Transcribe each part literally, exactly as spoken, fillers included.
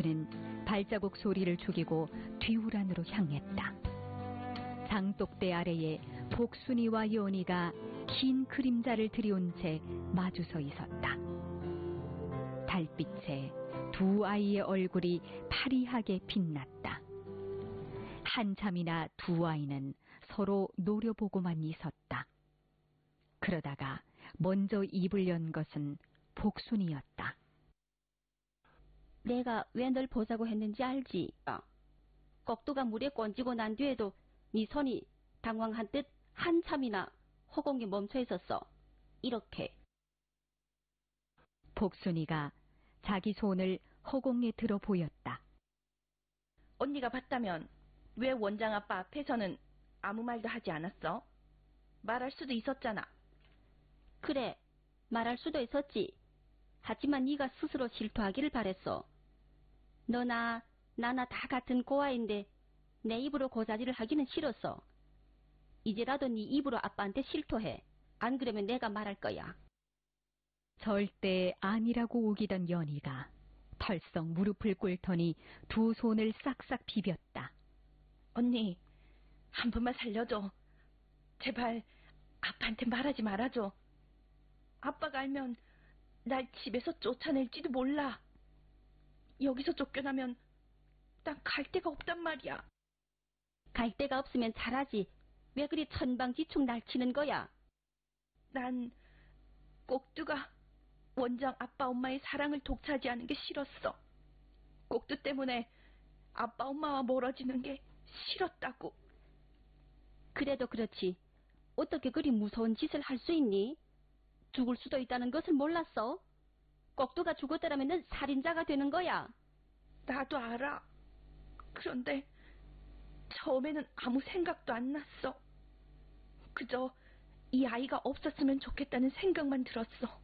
그는 발자국 소리를 죽이고 뒤우란으로 향했다. 장독대 아래에 복순이와 연희가 긴 그림자를 들이온 채 마주서 있었다. 달빛에 두 아이의 얼굴이 파리하게 빛났다. 한참이나 두 아이는 서로 노려보고만 있었다. 그러다가 먼저 입을 연 것은 복순이었다. 내가 왜 널 보자고 했는지 알지? 꺽두가 물에 건지고 난 뒤에도 네 손이 당황한 듯 한참이나 허공에 멈춰 있었어. 이렇게. 복순이가 자기 손을 허공에 들어 보였다. 언니가 봤다면 왜 원장 아빠 앞에서는 아무 말도 하지 않았어? 말할 수도 있었잖아. 그래, 말할 수도 있었지. 하지만 네가 스스로 실토하기를 바랬어. 너나 나나 다 같은 고아인데 내 입으로 고자질을 하기는 싫었어. 이제라도 네 입으로 아빠한테 실토해. 안 그러면 내가 말할 거야. 절대 아니라고 우기던 연희가 털썩 무릎을 꿇더니 두 손을 싹싹 비볐다. 언니, 한 번만 살려줘. 제발 아빠한테 말하지 말아줘. 아빠가 알면 날 집에서 쫓아낼지도 몰라. 여기서 쫓겨나면 난 갈 데가 없단 말이야. 갈 데가 없으면 잘하지. 왜 그리 천방지축 날치는 거야? 난 꼭두가 원장 아빠 엄마의 사랑을 독차지하는 게 싫었어. 꼭두 때문에 아빠 엄마와 멀어지는 게 싫었다고. 그래도 그렇지. 어떻게 그리 무서운 짓을 할 수 있니? 죽을 수도 있다는 것을 몰랐어? 꼭두가 죽었더라면 넌 살인자가 되는 거야. 나도 알아. 그런데 처음에는 아무 생각도 안 났어. 그저 이 아이가 없었으면 좋겠다는 생각만 들었어.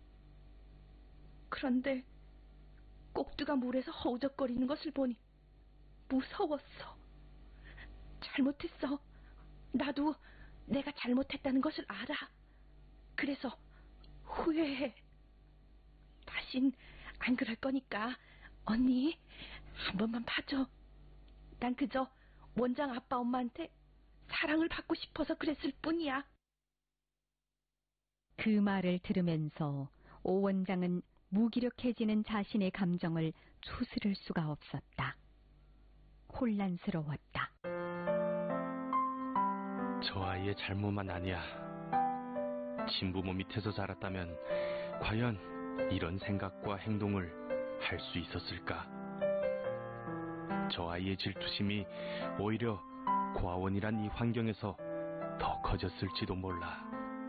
그런데 꼭두가 물에서 허우적거리는 것을 보니 무서웠어. 잘못했어. 나도 내가 잘못했다는 것을 알아. 그래서 후회해. 다신 안 그럴 거니까 언니 한 번만 봐줘. 난 그저 원장 아빠 엄마한테 사랑을 받고 싶어서 그랬을 뿐이야. 그 말을 들으면서 오 원장은 무기력해지는 자신의 감정을 추스를 수가 없었다. 혼란스러웠다. 저 아이의 잘못만 아니야. 친부모 밑에서 자랐다면 과연 이런 생각과 행동을 할 수 있었을까? 저 아이의 질투심이 오히려 고아원이란 이 환경에서 더 커졌을지도 몰라.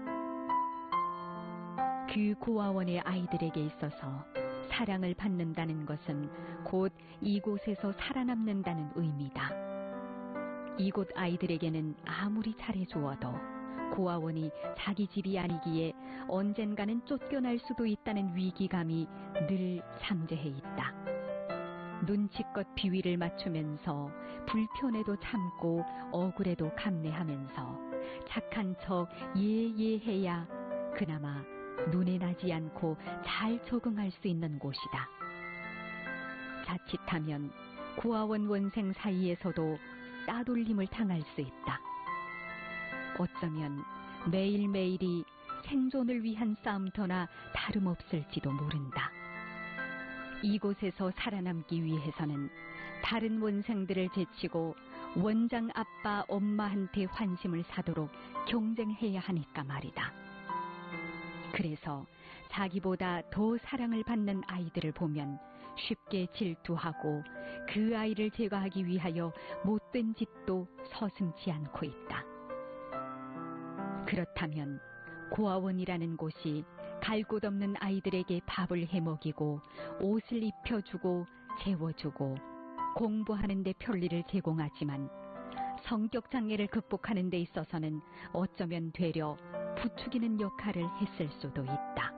그 고아원의 아이들에게 있어서 사랑을 받는다는 것은 곧 이곳에서 살아남는다는 의미다. 이곳 아이들에게는 아무리 잘해주어도 고아원이 자기 집이 아니기에 언젠가는 쫓겨날 수도 있다는 위기감이 늘 잠재해 있다. 눈치껏 비위를 맞추면서 불편해도 참고 억울해도 감내하면서 착한 척 예예해야 그나마 눈에 나지 않고 잘 적응할 수 있는 곳이다. 자칫하면 고아원 원생 사이에서도 따돌림을 당할 수 있다. 어쩌면 매일매일이 생존을 위한 싸움터나 다름없을지도 모른다. 이곳에서 살아남기 위해서는 다른 원생들을 제치고 원장 아빠 엄마한테 환심을 사도록 경쟁해야 하니까 말이다. 그래서 자기보다 더 사랑을 받는 아이들을 보면 쉽게 질투하고 그 아이를 제거하기 위하여 못된 짓도 서슴지 않고 있다. 그렇다면 고아원이라는 곳이 갈 곳 없는 아이들에게 밥을 해먹이고 옷을 입혀주고 재워주고 공부하는 데 편리를 제공하지만 성격 장애를 극복하는 데 있어서는 어쩌면 되려 부추기는 역할을 했을 수도 있다.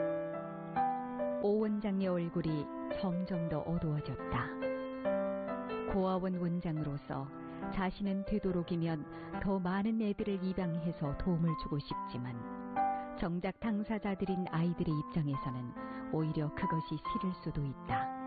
오 원장의 얼굴이 점점 더 어두워졌다. 고아원 원장으로서 자신은 되도록이면 더 많은 애들을 입양해서 도움을 주고 싶지만 정작 당사자들인 아이들의 입장에서는 오히려 그것이 싫을 수도 있다.